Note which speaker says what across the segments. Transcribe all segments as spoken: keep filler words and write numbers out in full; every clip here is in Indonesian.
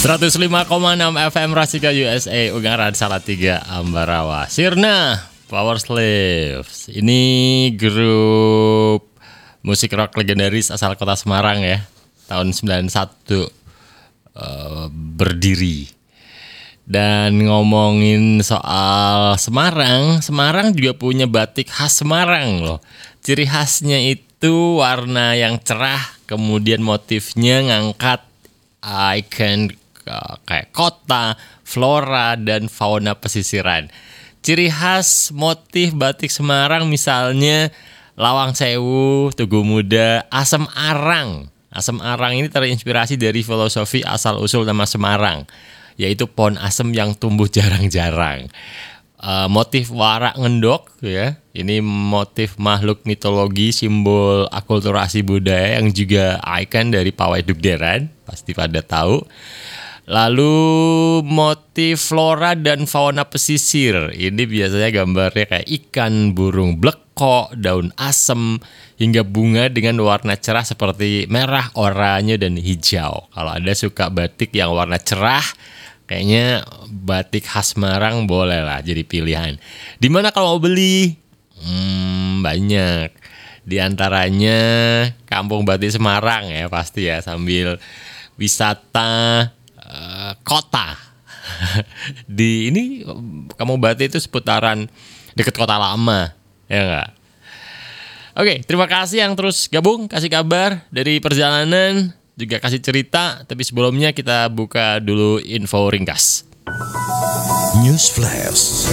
Speaker 1: seratus lima koma enam F M Rasika U S A Ungaran Salatiga Ambarawa. Sirna Power Slaves. Ini grup musik rock legendaris asal kota Semarang ya. Tahun sembilan puluh satu uh, berdiri. Dan ngomongin soal Semarang, Semarang juga punya batik khas Semarang loh. Ciri khasnya itu warna yang cerah, kemudian motifnya ngangkat icon kayak kota, flora, dan fauna pesisiran. Ciri khas motif batik Semarang misalnya Lawang Sewu, Tugu Muda, Asam Arang. Asam Arang ini terinspirasi dari filosofi asal-usul nama Semarang, yaitu pohon asem yang tumbuh jarang-jarang. Uh, motif warak ngendok ya, ini motif makhluk mitologi, simbol akulturasi budaya yang juga ikon dari pawai Dugderan, pasti pada tahu. Lalu motif flora dan fauna pesisir, ini biasanya gambarnya kayak ikan, burung blekok, daun asem, hingga bunga dengan warna cerah seperti merah, oranye, dan hijau. Kalau Anda suka batik yang warna cerah, kayaknya batik khas Semarang boleh lah jadi pilihan. Di mana kalau mau beli? Hmm, banyak. Di antaranya Kampung Batik Semarang ya pasti ya, sambil wisata uh, kota. Di ini Kampung Batik itu seputaran dekat Kota Lama, ya enggak? Oke, terima kasih yang terus gabung, kasih kabar dari perjalanan, juga kasih cerita. Tapi sebelumnya kita buka dulu info ringkas.
Speaker 2: News Flash.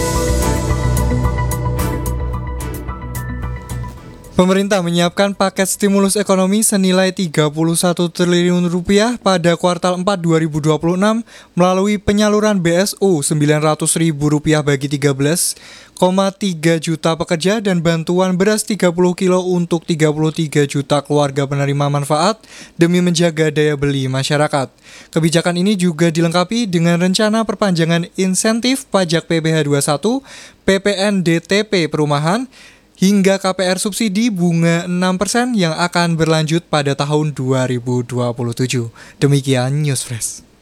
Speaker 3: Pemerintah menyiapkan paket stimulus ekonomi senilai tiga puluh satu triliun rupiah pada kuartal empat dua ribu dua puluh enam melalui penyaluran B S U sembilan ratus ribu rupiah bagi tiga belas koma tiga juta pekerja dan bantuan beras tiga puluh kilo untuk tiga puluh tiga juta keluarga penerima manfaat demi menjaga daya beli masyarakat. Kebijakan ini juga dilengkapi dengan rencana perpanjangan insentif pajak P B H dua puluh satu, P P N D T P perumahan, hingga K P R subsidi bunga enam persen yang akan berlanjut pada tahun dua ribu dua puluh tujuh. Demikian News Flash.